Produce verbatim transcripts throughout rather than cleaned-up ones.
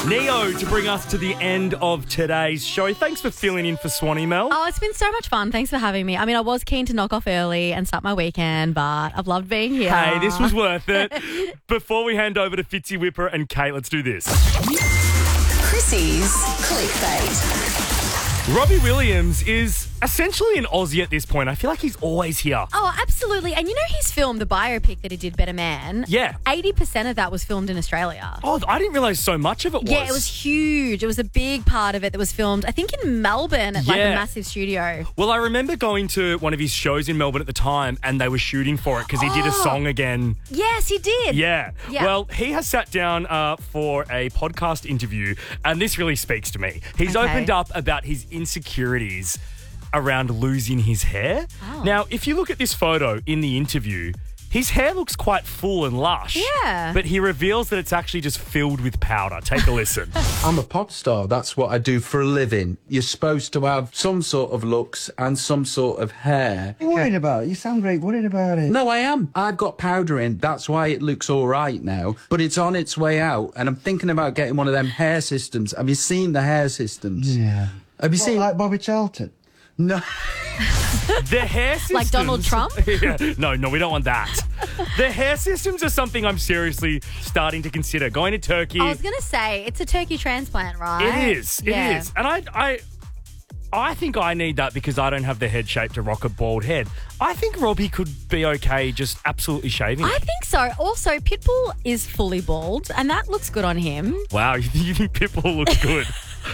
Neo to bring us to the end of today's show. Thanks for filling in for Swanee, Mel. Oh, it's been so much fun. Thanks for having me. I mean, I was keen to knock off early and start my weekend, but I've loved being here. Hey, this was worth it. Before we hand over to Fitzy Whipper and Kate, let's do this. Chrissy's Clickbait. Robbie Williams is essentially an Aussie at this point. I feel like he's always here. Oh, absolutely. And you know he's filmed the biopic that he did, Better Man? Yeah. eighty percent of that was filmed in Australia. Oh, I didn't realise so much of it was. Yeah, it was huge. It was a big part of it that was filmed, I think, in Melbourne at like Yeah. a massive studio. Well, I remember going to one of his shows in Melbourne at the time and they were shooting for it because he did a Oh. song again. Yes, he did. Yeah. Yeah. Well, he has sat down uh, for a podcast interview and this really speaks to me. He's Okay. opened up about his insecurities around losing his hair. Oh. Now, if you look at this photo in the interview, his hair looks quite full and lush. Yeah. But he reveals that it's actually just filled with powder. Take a listen. I'm a pop star. That's what I do for a living. You're supposed to have some sort of looks and some sort of hair. You're worried about it. You sound great worried about it. No, I am. I've got powder in. That's why it looks all right now. But it's on its way out. And I'm thinking about getting one of them hair systems. Have you seen the hair systems? Yeah. Have you What, seen... like Bobby Charlton? No. The hair systems... Like Donald Trump? Yeah. No, no, we don't want that. The hair systems are something I'm seriously starting to consider. Going to Turkey... I was going to say, it's a turkey transplant, right? It is. It Yeah. is. And I, I, I think I need that because I don't have the head shape to rock a bald head. I think Robbie could be okay just absolutely shaving I it. think so. Also, Pitbull is fully bald, and that looks good on him. Wow, you think Pitbull looks good?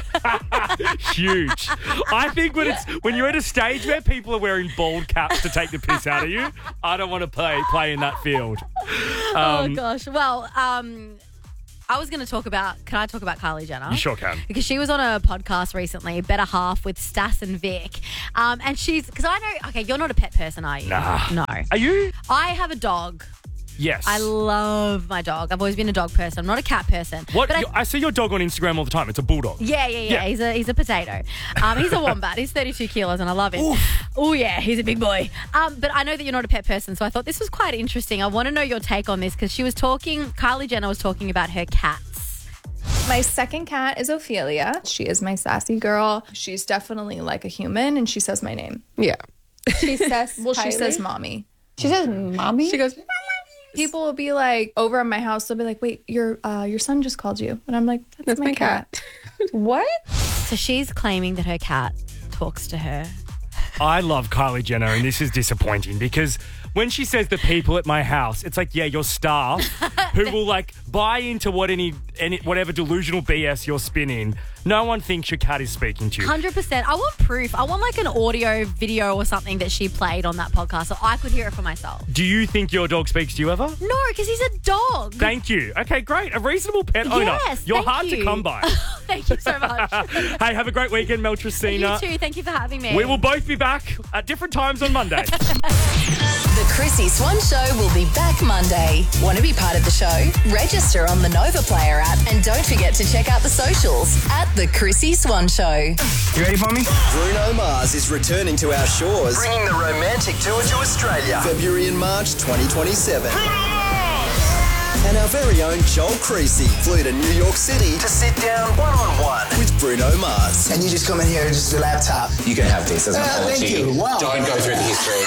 Huge. I think when it's when you're at a stage where people are wearing bald caps to take the piss out of you, I don't want to play play in that field. oh, Um, gosh. Well, um... I was going to talk about, can I talk about Kylie Jenner? You sure can. Because she was on a podcast recently, Better Half with Stas and Vic. Um, and she's, because I know, okay, you're not a pet person, are you? Nah. No. Are you? I have a dog. Yes. I love my dog. I've always been a dog person. I'm not a cat person. What? But I, you- I see your dog on Instagram all the time. It's a bulldog. yeah, yeah, yeah, Yeah. He's a he's a potato. Um, he's a wombat. He's thirty-two kilos and I love him. Oh, yeah, he's a big boy. Um, but I know that you're not a pet person, so I thought this was quite interesting. I want to know your take on this because she was talking, Kylie Jenner was talking about her cats. My second cat is Ophelia. She is my sassy girl. She's definitely like a human, and she says my name. Yeah. She says, well, she Kylie? says mommy. She says mommy? She goes, people will be like, over at my house, they'll be like, wait, your uh, your son just called you. And I'm like, that's, That's my, my cat. What? So she's claiming that her cat talks to her. I love Kylie Jenner, and this is disappointing because when she says the people at my house, it's like, yeah, your staff who will like buy into what any, any whatever delusional B S you're spinning. No one thinks your cat is speaking to you. one hundred percent. I want proof. I want like an audio video or something that she played on that podcast so I could hear it for myself. Do you think your dog speaks to you ever? No, because he's a dog. Thank you. Okay, great. A reasonable pet owner. Yes, You're thank hard to you. come by. Thank you so much. Hey, have a great weekend, Mel Tracina. You too. Thank you for having me. We will both be back at different times on Monday. The Chrissy Swan Show will be back Monday. Want to be part of the show? Register on the Nova Player app and don't forget to check out the socials at The Chrissy Swan Show. You ready for me? Bruno Mars is returning to our shores, bringing the romantic tour to Australia, February and March twenty twenty-seven. And our very own Joel Creasy flew to New York City to sit down one-on-one with Bruno Mars. And you just come in here with just your laptop. You can have this as an Uh, apology. thank you. Wow. Don't go through the history.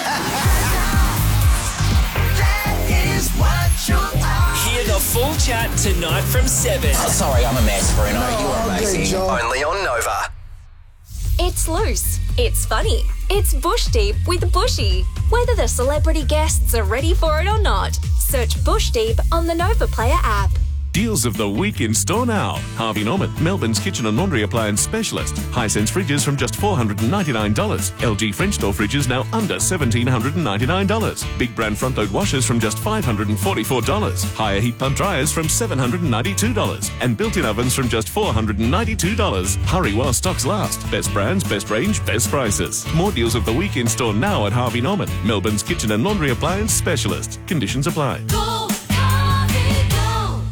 Hear the full chat tonight from seven. Oh, sorry, I'm a mess, Bruno. You are amazing. Joel. Only on Nova. It's loose. It's funny. It's Bush Deep with Bushy. Whether the celebrity guests are ready for it or not, search Bush Deep on the Nova Player app. Deals of the week in store now. Harvey Norman, Melbourne's kitchen and laundry appliance specialist. Hisense fridges from just four hundred ninety-nine dollars. L G French door fridges now under one thousand seven hundred ninety-nine dollars. Big brand front load washers from just five hundred forty-four dollars. Higher heat pump dryers from seven hundred ninety-two dollars. And built-in ovens from just four hundred ninety-two dollars. Hurry while stocks last. Best brands, best range, best prices. More deals of the week in store now at Harvey Norman, Melbourne's kitchen and laundry appliance specialist. Conditions apply. At Taco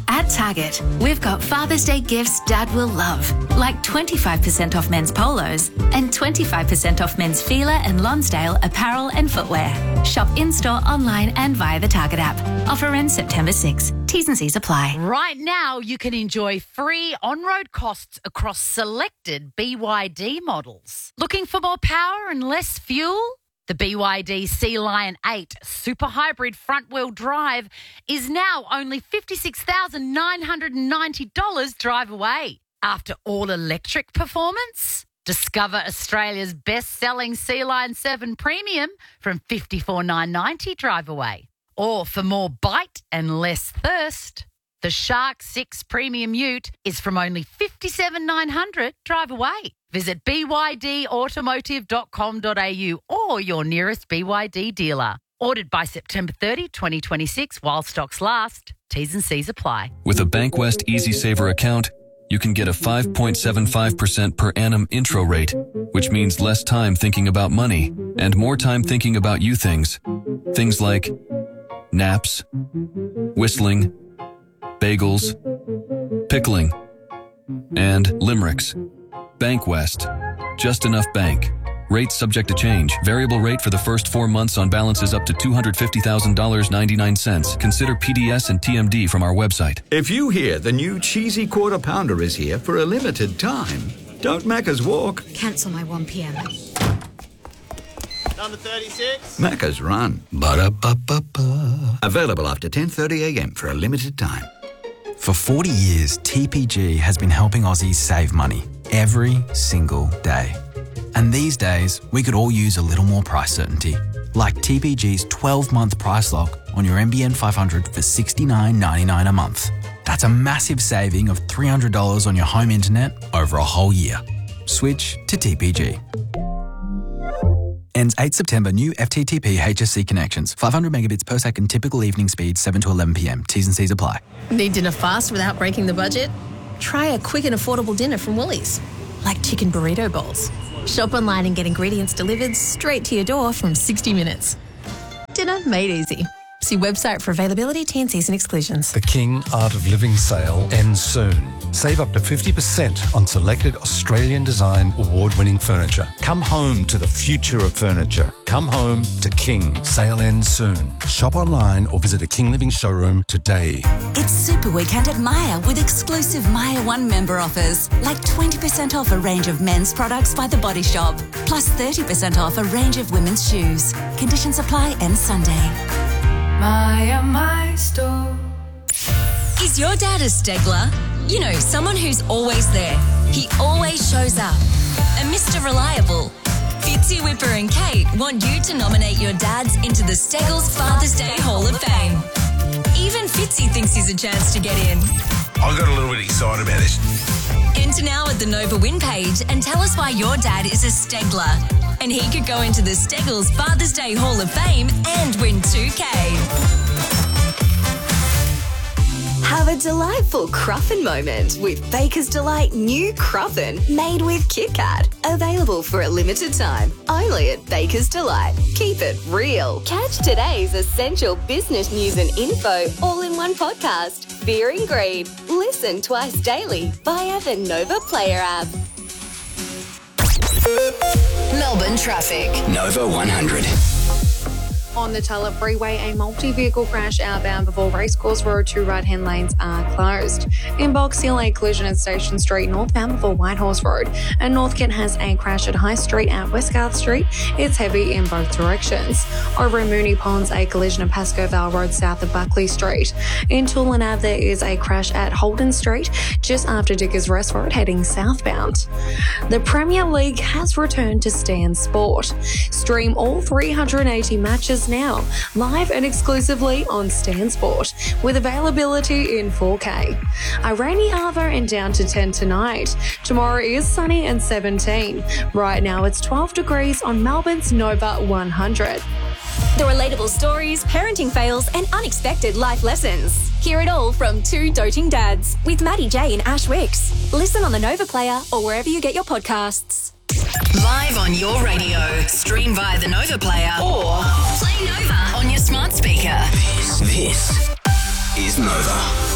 Target. We've got Father's Day gifts Dad will love, like twenty-five percent off men's polos and twenty-five percent off men's Fila and Lonsdale apparel and footwear. Shop in-store, online and via the Target app. Offer ends September sixth. T's and C's apply. Right now, you can enjoy free on-road costs across selected B Y D models. Looking for more power and less fuel? The B Y D Sea Lion eight Super Hybrid Front-Wheel Drive is now only fifty-six thousand nine hundred ninety dollars drive away. After all-electric performance, discover Australia's best-selling Sea Lion seven Premium from fifty-four thousand nine hundred ninety dollars drive away. Or for more bite and less thirst, the Shark six Premium Ute is from only fifty-seven thousand nine hundred dollars drive away. Visit b y d automotive dot com dot a u or your nearest B Y D dealer. Ordered by September thirtieth, twenty twenty-six while stocks last. T's and C's apply. With a Bankwest EasySaver account, you can get a five point seven five percent per annum intro rate, which means less time thinking about money and more time thinking about you things. Things like naps, whistling, bagels, pickling, and limericks. Bankwest. Just enough bank. Rates subject to change. Variable rate for the first four months on balances up to two hundred fifty thousand dollars and ninety-nine cents. Consider P D S and T M D from our website. If you hear the new cheesy quarter pounder is here for a limited time, don't Macca's walk. Cancel my one p.m. Number thirty-six. Macca's run. Ba-da-ba-ba-ba. Available after ten thirty a.m. for a limited time. For forty years, T P G has been helping Aussies save money every single day. And these days, we could all use a little more price certainty, like T P G's twelve-month price lock on your N B N five hundred for sixty-nine ninety-nine a month. That's a massive saving of three hundred dollars on your home internet over a whole year. Switch to T P G. Ends eighth September. New F T T P H S C connections. five hundred megabits per second. Typical evening speed seven to eleven p.m. T's and C's apply. Need dinner fast without breaking the budget? Try a quick and affordable dinner from Woolies, like chicken burrito bowls. Shop online and get ingredients delivered straight to your door from sixty minutes. Dinner made easy. See website for availability, T and C's and exclusions. The King Art of Living sale ends soon. Save up to fifty percent on selected Australian design award-winning furniture. Come home to the future of furniture. Come home to King. Sale ends soon. Shop online or visit a King Living showroom today. It's Super Weekend at Myer with exclusive Myer One member offers, like twenty percent off a range of men's products by The Body Shop, plus thirty percent off a range of women's shoes. Conditions apply end Sunday. Myer, my store. Is your dad a Stegler? You know, someone who's always there. He always shows up. A Mister Reliable. Fitzy, Whipper and Kate want you to nominate your dads into the Steggles Father's Day Hall of Fame. Even Fitzy thinks he's a chance to get in. I got a little bit excited about this. Enter now at the Nova Win page and tell us why your dad is a Stegler. And he could go into the Steggles Father's Day Hall of Fame and win two K. Have a delightful Cruffin moment with Baker's Delight new Cruffin made with Kit Kat. Available for a limited time only at Baker's Delight. Keep it real. Catch today's essential business news and info all in one podcast. Fear and Greed. Listen twice daily via the Nova Player app. Melbourne traffic. Nova one hundred. On the Tulla Freeway, a multi-vehicle crash outbound before Racecourse Road. Two right-hand lanes are closed. In Box Hill, a collision at Station Street northbound before Whitehorse Road. And North Kent has a crash at High Street at Westgarth Street. It's heavy in both directions. Over in Moonee Ponds, a collision at Pascoe Vale Road south of Buckley Street. In Toolan Ave, there is a crash at Holden Street just after Dickers Rest Road heading southbound. The Premier League has returned to Stan Sport. Stream all three hundred eighty matches now, live and exclusively on Stan Sport, with availability in four K. A rainy Arvo and down to ten tonight. Tomorrow is sunny and seventeen. Right now it's twelve degrees on Melbourne's Nova one hundred. The relatable stories, parenting fails, and unexpected life lessons. Hear it all from two doting dads with Maddie J and Ash Wicks. Listen on the Nova Player or wherever you get your podcasts. Live on your radio, stream via the Nova Player or play Nova on your smart speaker. This, this is Nova.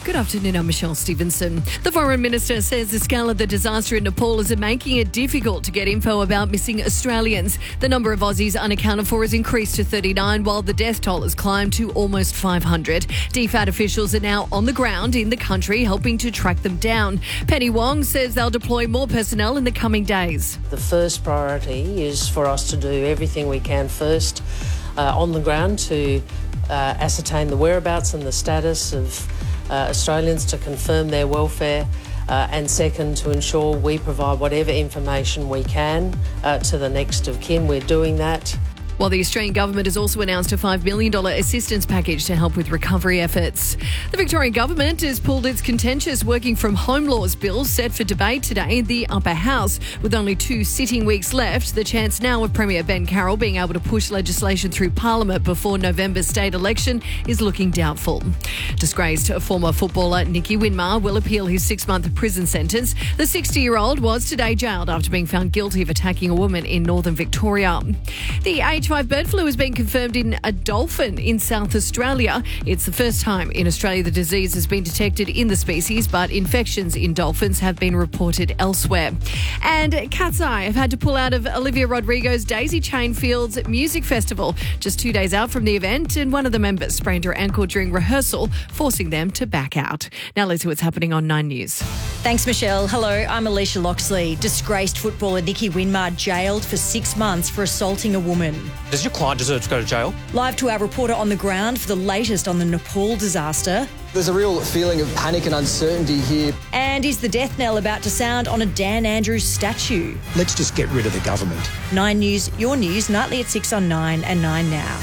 Good afternoon, I'm Michelle Stevenson. The Foreign Minister says the scale of the disaster in Nepal is making it difficult to get info about missing Australians. The number of Aussies unaccounted for has increased to thirty-nine, while the death toll has climbed to almost five hundred. D FAT officials are now on the ground in the country helping to track them down. Penny Wong says they'll deploy more personnel in the coming days. The first priority is for us to do everything we can first uh, on the ground to uh, ascertain the whereabouts and the status of Uh, Australians, to confirm their welfare, uh, and second, to ensure we provide whatever information we can uh, to the next of kin. We're doing that. While the Australian government has also announced a five million dollars assistance package to help with recovery efforts. The Victorian government has pulled its contentious working from home laws bill set for debate today in the upper house. With only two sitting weeks left, the chance now of Premier Ben Carroll being able to push legislation through Parliament before November's state election is looking doubtful. Disgraced former footballer Nicky Winmar will appeal his six-month prison sentence. The sixty-year-old was today jailed after being found guilty of attacking a woman in northern Victoria. The H five bird flu has been confirmed in a dolphin in South Australia. It's the first time in Australia the disease has been detected in the species, but infections in dolphins have been reported elsewhere. And Cat's Eye have had to pull out of Olivia Rodrigo's Daisy Chain Fields Music Festival just two days out from the event, and one of the members sprained her ankle during rehearsal, forcing them to back out. Now let's see what's happening on Nine News. Thanks, Michelle. Hello, I'm Alicia Loxley. Disgraced footballer Nicky Winmar jailed for six months for assaulting a woman. Does your client deserve to go to jail? Live to our reporter on the ground for the latest on the Nepal disaster. There's a real feeling of panic and uncertainty here. And is the death knell about to sound on a Dan Andrews statue? Let's just get rid of the government. Nine News, your news, nightly at six on Nine and Nine Now.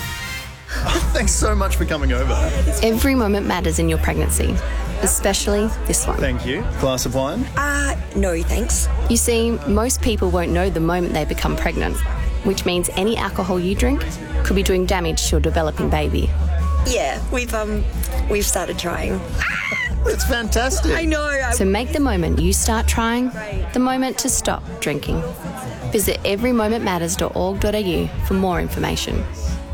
Thanks so much for coming over. Every moment matters in your pregnancy, especially this one. Thank you. Glass of wine? Uh, no, thanks. You see, most people won't know the moment they become pregnant, which means any alcohol you drink could be doing damage to a developing baby. Yeah, we've um, we've started trying. It's fantastic. I know. I... So make the moment you start trying the moment to stop drinking. Visit every moment matters dot org dot a u for more information.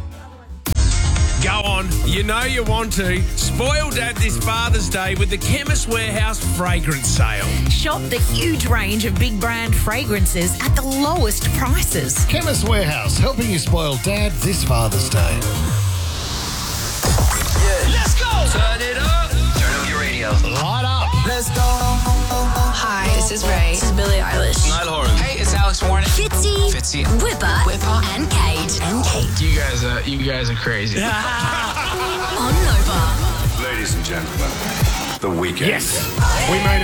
Go on, you know you want to. Spoil Dad this Father's Day with the Chemist Warehouse fragrance sale. Shop the huge range of big brand fragrances at the lowest prices. Chemist Warehouse, helping you spoil Dad this Father's Day. Yeah. Let's go! Turn it up! Turn up your radio. Light up! Let's go! Hi, this is Ray. This is Billie Eilish. Niall Horan. Hey, it's Alex Warren. Fitzy, Fitzy. Whipper, Whipper, and Kate. And Kate. You guys are, you guys are crazy. On Nova. Ladies and gentlemen, the weekend. Yes, we made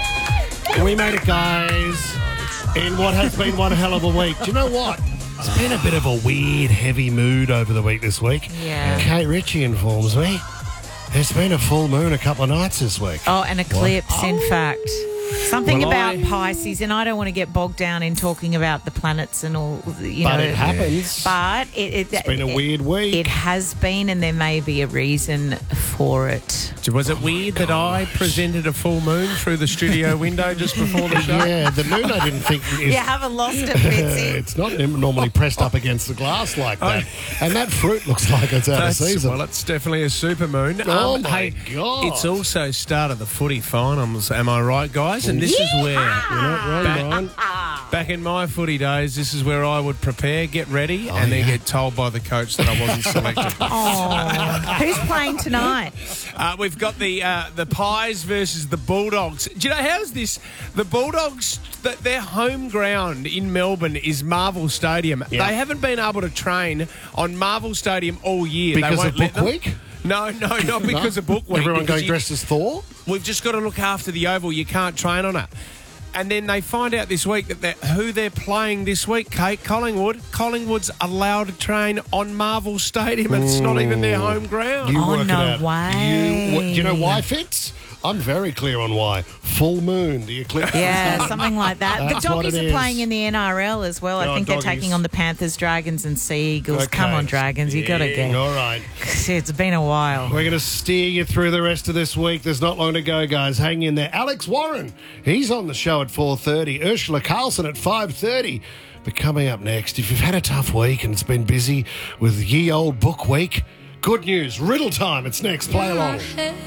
it. We made it, guys. In what has been one hell of a week. Do you know what? It's been a bit of a weird, heavy mood over the week this week. Yeah. Kate Ritchie informs me there's been a full moon a couple of nights this week. Oh, an eclipse, What? in Oh. fact. Something Well, about I- Pisces, and I don't want to get bogged down in talking about the planets and all, you But know. it happens. But it, it, It's been a it- weird week. It has been, and there may be a reason for it. Was it weird that I presented a full moon through the studio window just before the show? Yeah, the moon I didn't think is... You haven't lost it, Fitzy. It's not normally pressed up against the glass like that. And that fruit looks like it's out That's- of season. Well, it's definitely a super moon. Oh, my hey, God. It's also start of the footy finals, am I right, guys? And this is where... You're not wrong, Ryan. Back in my footy days, this is where I would prepare, get ready, Oh, and then yeah. get told by the coach that I wasn't selected. Oh, who's playing tonight? Uh, we've got the uh, the Pies versus the Bulldogs. Do you know, how's this? The Bulldogs, th- their home ground in Melbourne is Marvel Stadium. Yeah. They haven't been able to train on Marvel Stadium all year. They Because won't of let Book them. Week? No, no, not because No? of Book Week. Everyone because going you- dressed as Thor? We've just got to look after the oval. You can't train on it. And then they find out this week that they're, who they're playing this week, Kate, Collingwood. Collingwood's allowed to train on Marvel Stadium, and it's not even their home ground. You Oh, work it no out. way. You, what, do you know why, Fitz? I'm very clear on why. Full moon, the eclipse. Yeah, something like that. That's the what Doggies it are is. playing in the N R L as well. I Oh, think they're Doggies. taking on the Panthers, Dragons, and Sea Eagles. Okay. Come on, Dragons, you got to get. All right. It's been a while. We're going to steer you through the rest of this week. There's not long to go, guys. Hang in there. Alex Warren, he's on the show at four thirty. Ursula Carlson at five thirty. But coming up next, if you've had a tough week and it's been busy with ye old book week, good news, riddle time. It's next. Play along.